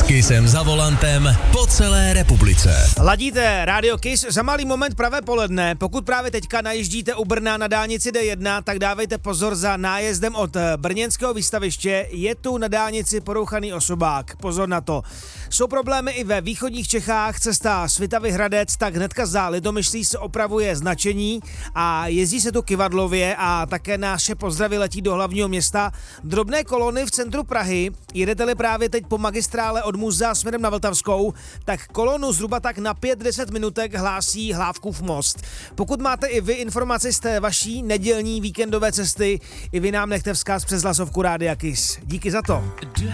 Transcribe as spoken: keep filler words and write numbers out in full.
Kissem za volantem po celé republice. Ladíte Radio Kiss, za malý moment pravé poledne. Pokud právě teďka najíždíte u Brna na dálnici D jedna, tak dávejte pozor za nájezdem od brněnského výstaviště. Je tu na dálnici porouchaný osobák. Pozor na to. Jsou problémy i ve východních Čechách. Cesta Svitavy Hradec, tak hnedka za Litomyšlí se opravuje značení a jezdí se tu kyvadlově a také naše pozdravy letí do hlavního města. Drobné kolony v centru Prahy. Jedete-li právě teď po magistrále od muzea směrem na Vltavskou, tak kolonu zhruba tak na pět deset minutek hlásí Hlávkův most. Pokud máte i vy informace z té vaší nedělní víkendové cesty, i vy nám nechte vzkaz přes hlasovku Rádia Kiss. Díky za to.